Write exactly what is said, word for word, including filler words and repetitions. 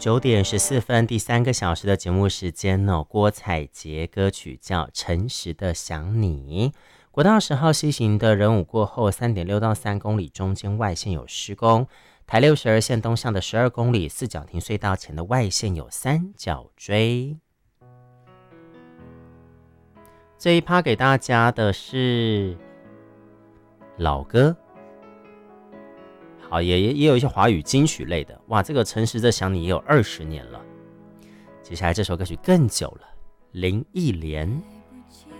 九点十四分，第三个小时的节目时间哦。郭采洁歌曲叫《诚实的想你》。国道十号西行的仁武过后三点六到三公里，中间外线有施工。台六十二线东向的十二公里，四角亭隧道前的外线有三角锥。这一趴给大家的是老歌。好，也也有一些华语金曲类的，哇，这个诚实的想你也有二十年了。接下来这首歌曲更久了，林忆莲。